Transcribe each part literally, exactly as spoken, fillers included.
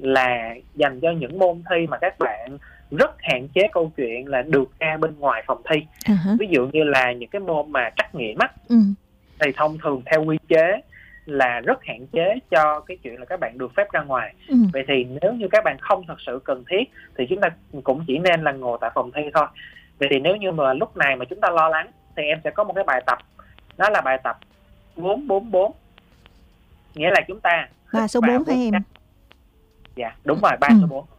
là dành cho những môn thi mà các bạn rất hạn chế câu chuyện là được ra bên ngoài phòng thi. uh-huh. Ví dụ như là những cái môn mà trắc nghiệm á, ừ. thì thông thường theo quy chế là rất hạn chế cho cái chuyện là các bạn được phép ra ngoài. ừ. Vậy thì nếu như các bạn không thật sự cần thiết thì chúng ta cũng chỉ nên là ngồi tại phòng thi thôi. Vậy thì nếu như mà lúc này mà chúng ta lo lắng thì em sẽ có một cái bài tập, đó là bài tập bốn bốn bốn. Nghĩa là chúng ta ba số bốn hả em? Dạ đúng rồi, ba ừ. số bốn.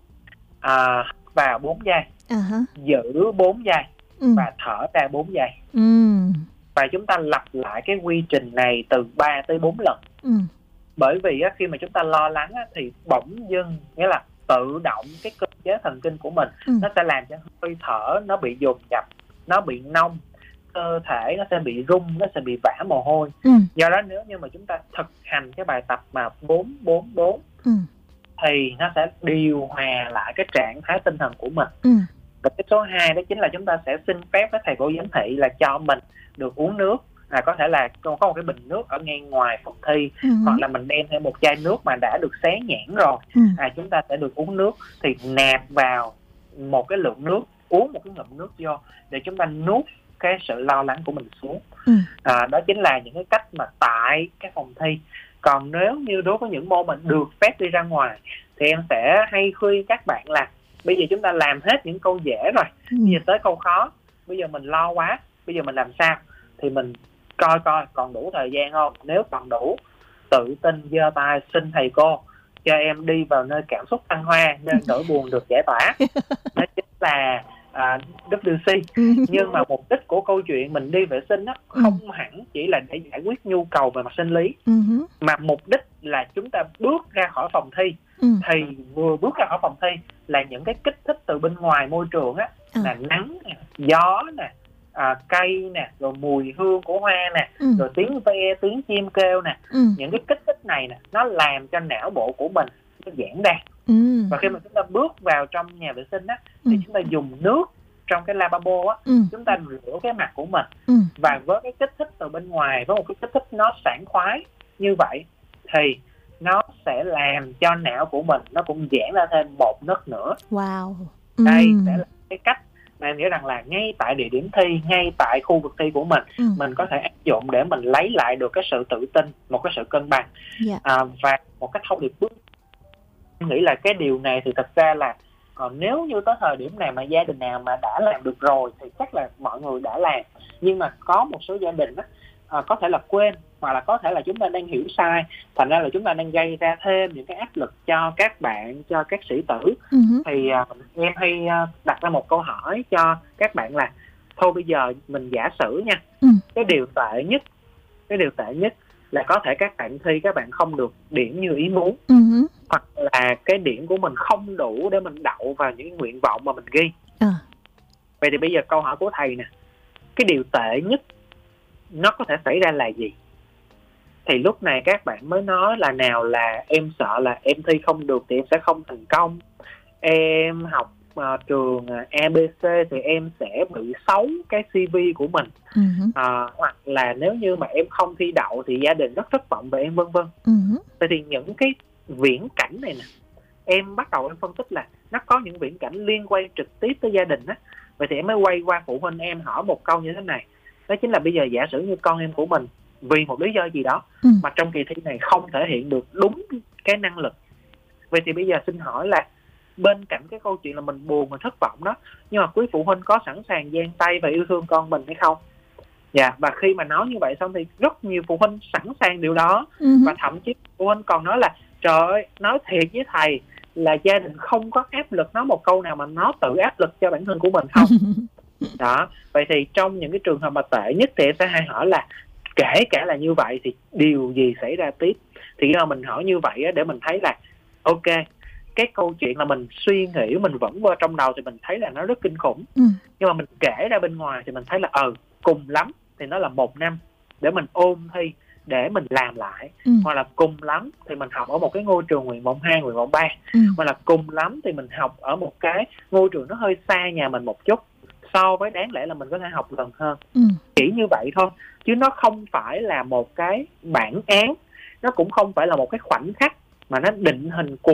À, vào bốn giây, uh-huh. giữ bốn giây ừ. và thở ra bốn giây. ừ. Và chúng ta lặp lại cái quy trình này từ ba tới bốn lần. ừ. Bởi vì á, khi mà chúng ta lo lắng á, thì bỗng dưng, nghĩa là tự động cái cơ chế thần kinh của mình ừ. nó sẽ làm cho hơi thở nó bị dồn dập, nó bị nông, cơ thể nó sẽ bị rung, nó sẽ bị vã mồ hôi. ừ. Do đó nếu như mà chúng ta thực hành cái bài tập mà bốn bốn bốn ừ. thì nó sẽ điều hòa lại cái trạng thái tinh thần của mình. ừ. Và cái số hai đó chính là chúng ta sẽ xin phép với thầy cô giám thị là cho mình được uống nước. À, có thể là có một cái bình nước ở ngay ngoài phòng thi, ừ. hoặc là mình đem theo một chai nước mà đã được xé nhãn rồi. ừ. À, chúng ta sẽ được uống nước, thì nạp vào một cái lượng nước, uống một cái ngụm nước vô để chúng ta nuốt cái sự lo lắng của mình xuống. ừ. À, đó chính là những cái cách mà tại cái phòng thi. Còn nếu như đối với những môn mình được phép đi ra ngoài thì em sẽ hay khuyên các bạn là bây giờ chúng ta làm hết những câu dễ rồi, ừ. bây giờ tới câu khó. Bây giờ mình lo quá, bây giờ mình làm sao? Thì mình coi coi còn đủ thời gian không. Nếu còn đủ, tự tin giơ tay xin thầy cô cho em đi vào nơi cảm xúc thăng hoa, nơi nỗi buồn được giải tỏa. Đó chính là à, vê kép xê. Nhưng mà mục đích của câu chuyện mình đi vệ sinh đó không ừ. hẳn chỉ là để giải quyết nhu cầu về mặt sinh lý, ừ. mà mục đích là chúng ta bước ra khỏi phòng thi. ừ. Thì vừa bước ra khỏi phòng thi là những cái kích thích từ bên ngoài môi trường á, ừ. là nắng nè, gió nè, à, cây nè, rồi mùi hương của hoa nè, ừ. rồi tiếng ve, tiếng chim kêu nè, ừ. những cái kích thích này nè nó làm cho não bộ của mình nó giãn ra. ừ. Và khi mà chúng ta bước vào trong nhà vệ sinh á, thì ừ. chúng ta dùng nước trong cái lavabo á, ừ. chúng ta rửa cái mặt của mình, ừ. và với cái kích thích từ bên ngoài, với một cái kích thích nó sảng khoái như vậy thì nó sẽ làm cho não của mình nó cũng giãn ra thêm một nấc nữa. Wow. Đây ừ. sẽ là cái cách mà em nghĩ rằng là ngay tại địa điểm thi, ngay tại khu vực thi của mình, ừ. mình có thể áp dụng để mình lấy lại được cái sự tự tin, một cái sự cân bằng. yeah. à, và một cái thông điệp bước. Em nghĩ là cái điều này thì thật ra là còn nếu như tới thời điểm này mà gia đình nào mà đã làm được rồi thì chắc là mọi người đã làm. Nhưng mà có một số gia đình đó, à, có thể là quên, hoặc là có thể là chúng ta đang hiểu sai, thành ra là chúng ta đang gây ra thêm những cái áp lực cho các bạn, cho các sĩ tử. uh-huh. Thì à, em hay à, đặt ra một câu hỏi cho các bạn là thôi bây giờ mình giả sử nha, uh-huh. cái điều tệ nhất cái điều tệ nhất là có thể các bạn thi các bạn không được điểm như ý muốn, uh-huh. hoặc là cái điểm của mình không đủ để mình đậu vào những nguyện vọng mà mình ghi. uh. Vậy thì bây giờ câu hỏi của thầy nè, cái điều tệ nhất nó có thể xảy ra là gì? Thì lúc này các bạn mới nói là nào là em sợ là em thi không được thì em sẽ không thành công, em học uh, trường a bê xê thì em sẽ bị xấu cái xê vê của mình, uh-huh. uh, hoặc là nếu như mà em không thi đậu thì gia đình rất thất vọng về em, vân vân. uh-huh. Thì những cái viễn cảnh này nè, em bắt đầu em phân tích là nó có những viễn cảnh liên quan trực tiếp tới gia đình á. Vậy thì em mới quay qua phụ huynh em hỏi một câu như thế này, đó chính là bây giờ giả sử như con em của mình vì một lý do gì đó ừ. mà trong kỳ thi này không thể hiện được đúng cái năng lực. Vậy thì bây giờ xin hỏi là bên cạnh cái câu chuyện là mình buồn, mình thất vọng đó, nhưng mà quý phụ huynh có sẵn sàng dang tay và yêu thương con mình hay không? Dạ, và khi mà nói như vậy xong thì rất nhiều phụ huynh sẵn sàng điều đó. ừ. Và thậm chí phụ huynh còn nói là trời ơi, nói thiệt với thầy là gia đình không có áp lực nói một câu nào mà nó tự áp lực cho bản thân của mình không? Đó, vậy thì trong những cái trường hợp mà tệ nhất thì em sẽ hay hỏi là kể cả là như vậy thì điều gì xảy ra tiếp? Thì khi mà mình hỏi như vậy á, để mình thấy là ok, cái câu chuyện là mình suy nghĩ, mình vẫn vơ trong đầu thì mình thấy là nó rất kinh khủng. ừ. Nhưng mà mình kể ra bên ngoài thì mình thấy là ừ, cùng lắm thì nó là một năm để mình ôn thi, để mình làm lại. ừ. Hoặc là cùng lắm thì mình học ở một cái ngôi trường nguyện vọng hai, nguyện vọng ba. ừ. Hoặc là cùng lắm thì mình học ở một cái ngôi trường nó hơi xa nhà mình một chút, so với đáng lẽ là mình có thể học gần hơn. ừ. Chỉ như vậy thôi, chứ nó không phải là một cái bản án, nó cũng không phải là một cái khoảnh khắc mà nó định hình cuộc